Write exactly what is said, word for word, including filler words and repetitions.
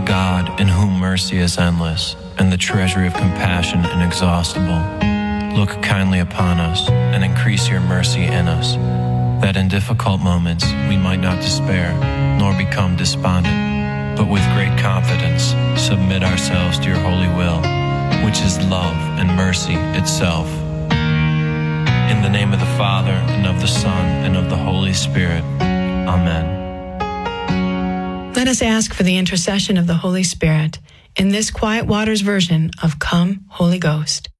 God, in whom mercy is endless, and the treasury of compassion inexhaustible, look kindly upon us, and increase your mercy in us, that in difficult moments we might not despair, nor become despondent, but with great confidence submit ourselves to your holy will, which is love and mercy itself. In the name of the Father, and of the Son, and of the Holy Spirit. Amen. Let us ask for the intercession of the Holy Spirit in this Quiet Waters version of Come, Holy Ghost.